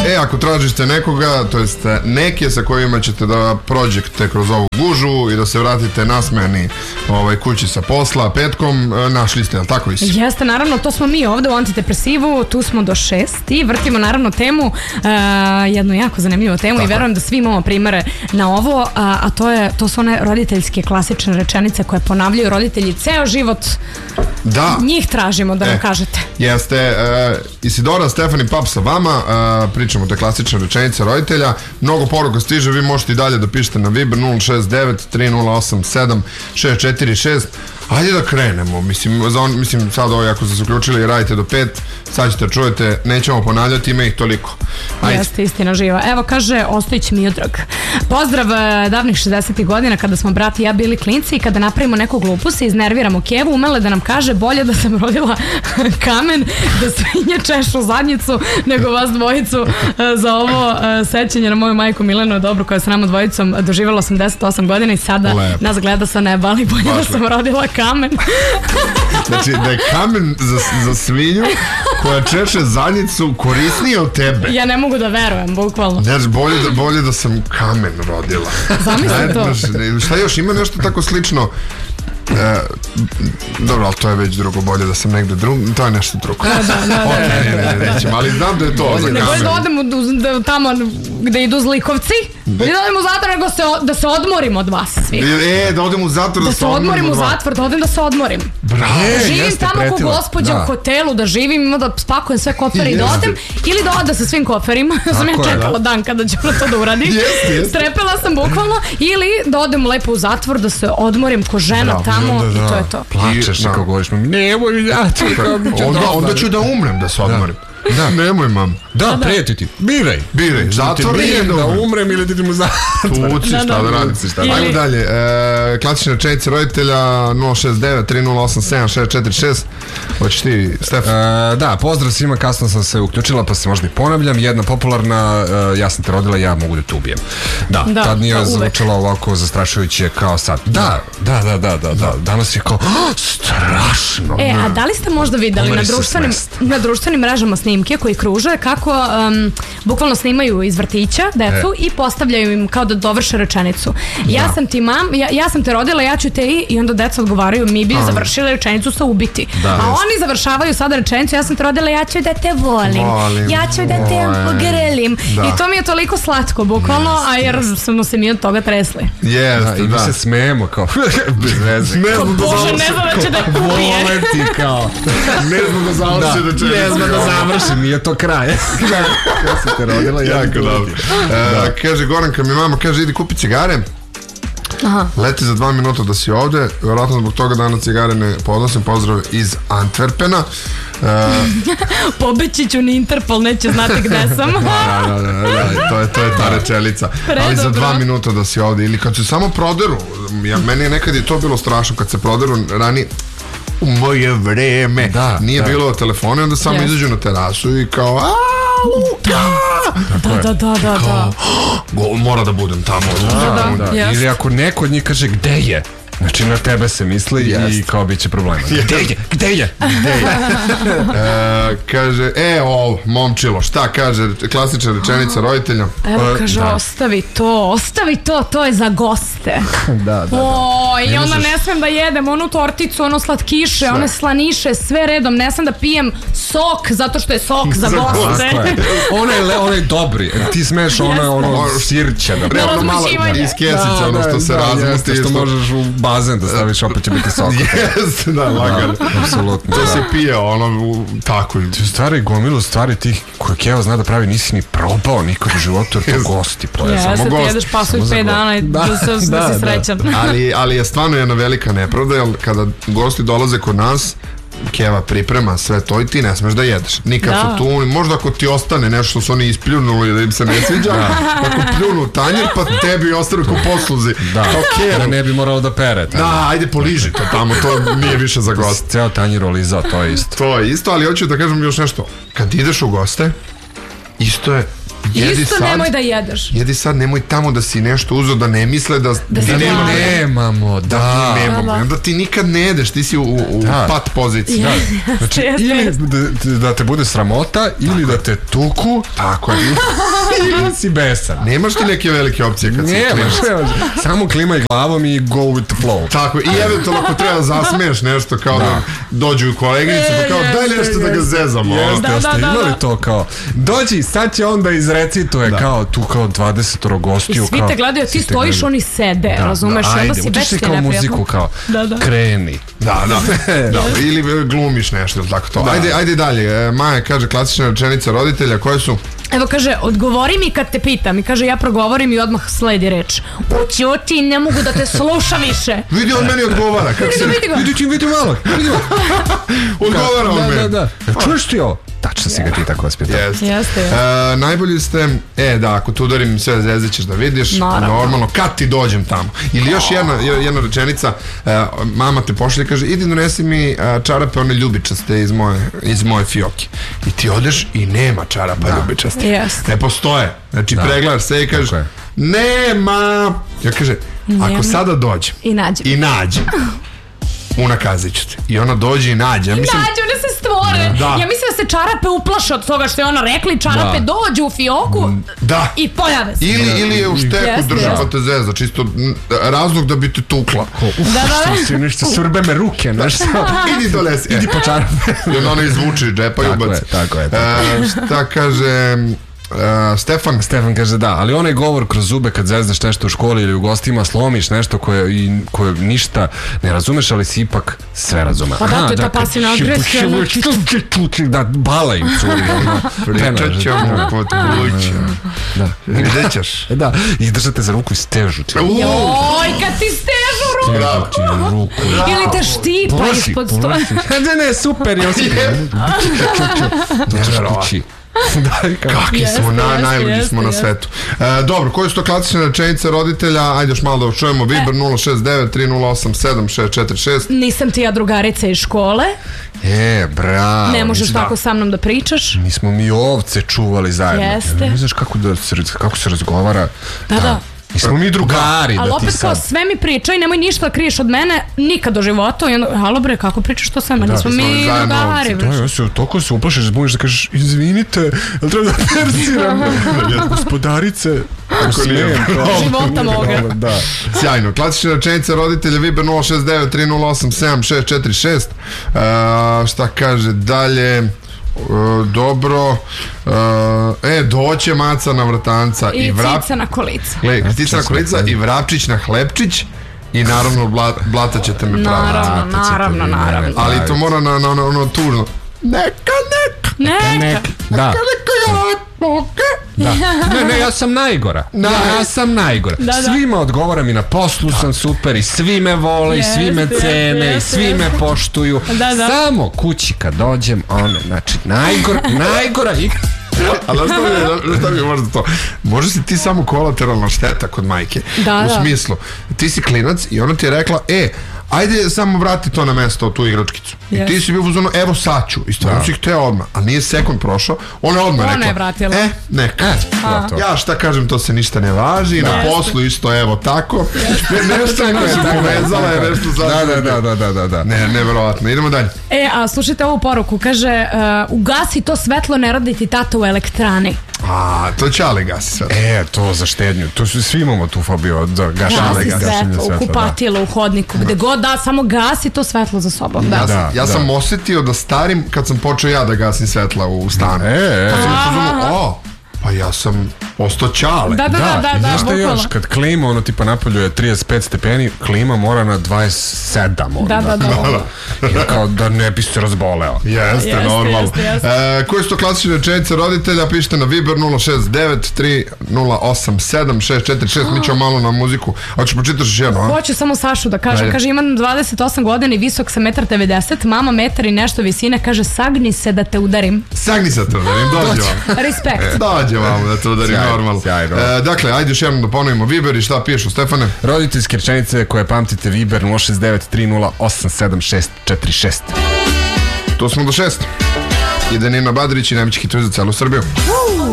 ako tražite nekoga, to jest neke sa kojima ćete da prođete kroz ovu gužu i da se vratite nasmejani kući sa posla petkom, našli ste, jel tako Isi? Jeste, naravno, to smo mi ovde u Antidepresivu, tu smo do 6 i vrtimo naravno temu, jednu jako zanimljivu temu i verujem da svi imamo primere na ovo, a to su one roditeljske klasične rečenice koje ponavljaju roditelji ceo život. Da. Njih tražimo da nam kažete. Jeste, Isidora, Stefan i Pap sa vama, pričamo te klasične rečenice roditelja, mnogo poruka stiže, vi možete i dalje da pišete na Viber 069 3087 646. Ajde da krenemo, mislim sad ovo ako ste se uključili i radite do 5, sad ćete čujete, nećemo ponavljati, ima ih toliko. Ajde. Jeste, istina živa. Evo kaže Ostojić Miodrag. Pozdrav davnih 60. godina kada smo brat i ja bili klinci i kada napravimo neku glupost i iznerviramo Kevu, umela da nam kaže bolje da sam rodila kamen, da svinje češu zadnjicu nego vas dvojicu. Za ovo sećanje na moju majku Milenu je dobro, koja je s nama dvojicom doživjela 88 godina i sada nas gleda sa neba, ali bolje da sam rodila kamen. Znači da je kamen za svinju koja češe zadnjicu korisnije od tebe. Ja ne mogu da verujem, bukvalno. Znači bolje da sam kamen rodila. Zamislim to. Šta još, ima nešto tako slično? Dobro, ali to je već drugo, bolje da sam negde drugo, to je nešto drugo. Nećemo, ali znam da je to za kamen. Ne bolje da odemo tamo gde idu zlikovci, bolje da odemo u zatvor nego da se odmorim od vas svih. Da odem u zatvor, da se odmorim u zatvor, da odem da se odmorim. Bravo. Da živim tamo ko gospođa u hotelu, da živim, ima da spakujem sve kofere i da odem, ili da odem sa svim koferima, sam ja čekala dan kada ću to da uradim, strepela sam bukvalno, ili da odem lepo u zatvor, da se odmorim ko žena tamo i to je to. Plačeš i kao govoriš, nemoj ja ću onda ću da umrem da se odmorim. Da. Nemoj, mam. Da, prijeti ti. Biraj. Zatvor ili da umrem ili ti idem u zatvor. Tuci, šta da radim. Ajmo dalje. Klasične rečenice roditelja 069 3087 646. Hoćeš ti, Stefan? Da, pozdrav svima, kasno sam se uključila pa se možda i ponavljam. Jedna popularna, ja sam te rodila, ja mogu da te ubijem. Da, tad nije zvučala ovako zastrašujuće kao sad. Da. Danas je kao strašno. A da li ste možda videli na društvenim mrežama snimke koji kruže kako bukvalno snimaju iz vrtića decu i postavljaju im kao da dovrše rečenicu. Ja sam te rodila, ja ću te i onda deca odgovaraju, mi bi završili rečenicu sa ubiti. A oni završavaju sada rečenicu, ja sam te rodila, ja ću da te volim. Ja ću da te pogrlim. I to mi je toliko slatko, bukvalno, a jer smo se mi od toga tresli. I mi se smijemo kao bez veze. Bože, ne znam da će da ubije. Ne znam da završi rečenicu. Ne znam da završim, nije to kraj. Ja sam te rodila, jako dobro. Kaže Goranka, mi mama kaže, idi kupi cigare. Leti za 2 minuta da si ovde. Vjerojatno zbog toga danas cigare ne podnosim. Pozdrav iz Antwerpena. Pobeći ću ni Interpol, neće znati gde sam. To je ta rečelica. Ali za 2 minuta da si ovde. Ili kad se samo proderu, meni je nekad i to bilo strašno, kad se proderu ranije, u moje vreme nije bilo telefona, onda samo izađu na terasu i kao Luka! Da. Mora da budem tamo. Ili ako neko od njih kaže gde je, znači na tebe se misli i kao bit će problema. Gde je? Kaže, momčilo, šta kaže klasična rečenica roditelja? Evo kaže, ostavi to je za goste. I onda ne smem da jedem onu torticu, ono slatkiše, one slaniše, sve redom, ne smem da pijem sok, zato što je sok za goste. Ono je dobri, ti smeš ono sirće. Iz kesice, ono što se razmusti, što možeš u bazen da staviš, opet će biti sok. Jeste, da, lagano. Apsolutno. To se pije, ono, tako. Stvari gomilu stvari tih koje Keva zna da pravi, nisi ni probao nikad u životu, jer to gosti poje. Jeste, ti jedeš pasulj 5 dana i da si srećan. Ali je stvarno jedna velika nepravda, jer kada gosti dolaze kod nas, Keva priprema sve to i ti ne smeš da jedeš. Nikad su tu, možda ako ti ostane nešto što su oni ispljunuli da im se ne sviđa, ako pljunu tanjer, pa tebi ostane ko posluzi. Da ne bi moralo da pere. Da, ajde poliži to tamo, to nije više za goste. Ceo tanjer olizao, to je isto. To je isto, ali hoću da kažem još nešto. Kad ideš u goste, isto je Isto nemoj da jedeš. Jedi sad, nemoj tamo da si nešto uzeo, da ne misle da nemamo, da. Onda ti nikad ne jedeš, ti si u pat poziciji. Znači, ili da te bude sramota, ili da te tuku, tako je. ili si besan. Nemaš ti neke velike opcije kad si klimaš. Samo klimaj glavom i go with the flow. Tako, i eventualno ako treba zasmeješ nešto, kao da dođu koleginice, pa kao daj nešto da ga zezamo. Jeste imali to kao, dođi, sad će on da izrecituje kao tu kao 20 gostiju. I svi te gledaju, ti stojiš, oni sede, razumeš, onda si već ti kao muziku kao, kreni. Da, ili glumiš nešto, tako to. Ajde dalje, Maja kaže klasična rečenica roditelja, koje su? Evo kaže, odgovori mi kad te pitam. I kaže, ja progovorim i odmah sledi reč. Ući, ne mogu da te sluša više. Vidi, on meni odgovara. Vidi malo. Odgovara on meni. Da. Čuješ ti ovo? Tačno si ga ti tako vaspitao. Jeste. Najbolji ste, ako te udarim sve zvezde ćeš da vidiš, normalno, kad ti dođem tamo. Ili još jedna rečenica, mama te pošalje, kaže, idi donesi mi čarape, one ljubičaste iz moje fioke. I ti odeš i nema čarapa ljubičaste. Ne postoje. Znači pregledaš sve i kažeš, nema. Ja kaže, ako sada dođem i nađem, unakazit ću te. I ona dođe i nađe. Nađe, one se stvore. Ja mislim da se čarape uplaše od toga što je ona rekla i čarape dođu u fioku i pojave se. Ili je u šteku drži pa te zezda. Čisto razlog da bi te tukla. Nešto surbe me ruke. Idi dolesi. Idi po čarape. I onda ona izvuči džepa i ubaci. Tako je. Šta kaže... Stefan kaže da, ali onaj govor kroz zube kad zezdaš nešto u školi ili u gostima, slomiš nešto koje ništa ne razumeš, ali si ipak sve razume. Pa da, to je ta pasivna agresija. Da, bala im curi. Pričat ćemo pod kućom. Vidjet ćeš. Da, i držate za ruku i stežu. Joj, kad ti stežu ruku. Ili te štipa ispod stola. Ne, super, Nevjerovatno. Kakvi smo, najluđi smo na svetu. Dobro, koje su to klasične rečenice roditelja? Ajde još malo da čujemo. Viber 069-3087-646. Nisam ti ja drugarica iz škole. Bravo. Ne možeš tako sa mnom da pričaš. Nismo mi ovce čuvali zajedno. Jeste. Ne znaš kako se razgovara. Da. Nismo mi drugari. Ali opet kao sve mi pričaj, nemoj ništa da kriješ od mene, nikad do života. I onda, halo bre, kako pričaš to sa mene? Nismo mi drugari. Toliko se uplašeš, zbuniš da kažeš, izvinite, ali treba da persiram. Gospodarice. Života moga. Sjajno. Klasična rečenica roditelja Viber 069-3087-646. Šta kaže dalje? Dobro. Doće maca na vratanca i cica na kolica. Cica na kolica i vrapčić na hlebčić. I naravno blatat ćete me pravo. Naravno. Ali to mora na ono tužno. Neka. Da. Ne, ja sam najgora. Svima odgovaram i na poslu sam super i svi me vole i svi me cene i svi me poštuju. Samo kući kad dođem, znači najgora i... Ali šta mi je možda to? Može si ti samo kolateralna šteta kod majke. U smislu, ti si klinac i ona ti je rekla, ajde samo vrati to na mesto, tu igračkicu. I ti si bio uzmano, evo sad ću. I stvarno si hteo odmah, ali nije sekund prošao. Ona je odmah rekla. Ona je vratila. Neka. Ja šta kažem, to se ništa ne važi. Na poslu isto, evo tako. Nešto je se povezala, je nešto zadnje. Da. Neverovatno. Idemo dalje. A slušajte ovu poruku. Kaže, ugasi to svetlo, ne radi ti tata u elektrani. To Čale gasi svetlo. To za štednju. To svi imamo tu fobiju da gašenje svetlo. U kupatilu, u hodniku, gde god samo gasi to svetlo za sobom. Ja sam osjetio da starim kad sam počeo ja da gasim svetla u stanu. Pa sam uzmano, pa ja sam postao Čale. Da, znaš šta još, kad klima ono tipa napolju je 35 stepeni, klima mora na 27. Da. Kao da ne bi se razboleo. Jeste, normalno. Koje su to klasične rečenice roditelja? Pišite na Viber 069-3087-646. Mi ćemo malo na muziku. Hoćeš počitaš još jedno? Hoću samo Sašu da kažem. Kaže, imam 28 godina i visok sam 1,90 m, mama metar i nešto visine, kaže, sagni se da te udarim. Sagni se da te udarim, dođe vam. Respekt. Dođe vam da te udarim, normalno. Dakle, ajde još jednom da ponovimo Viber i šta pišu, Stefane? Roditeljske rečenice koje pamtite, Viber 069-3087-646. To smo do 6. Ide Nina Badrić i najveći hitovi za celu Srbiju.